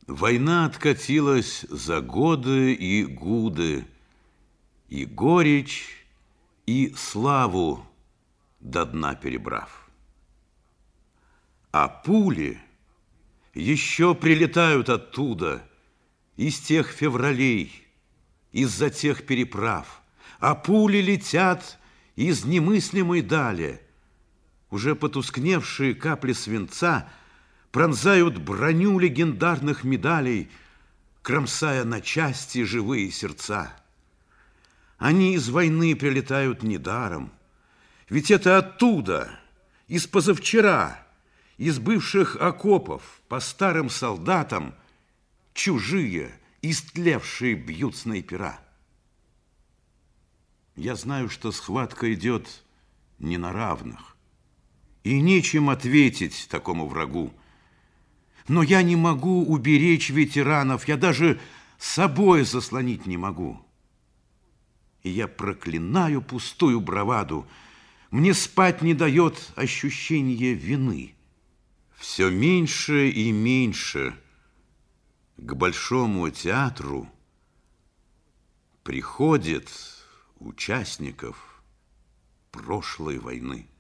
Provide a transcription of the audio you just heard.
Война откатилась за годы и гуды, и горечь, и славу до дна перебрав. А пули еще прилетают оттуда, из тех февралей, из-за тех переправ. А пули летят из немыслимой дали. Уже потускневшие капли свинца пронзают броню легендарных медалей, кромсая на части живые сердца. Они из войны прилетают недаром, ведь это оттуда, из позавчера, из бывших окопов по старым солдатам чужие, истлевшие бьют снайпера. Я знаю, что схватка идет не на равных, и нечем ответить такому врагу. Но я не могу уберечь ветеранов, я даже собой заслонить не могу. И я проклинаю пустую браваду. Мне спать не дает ощущение вины. Все меньше и меньше к Большому театру приходит участников прошлой войны.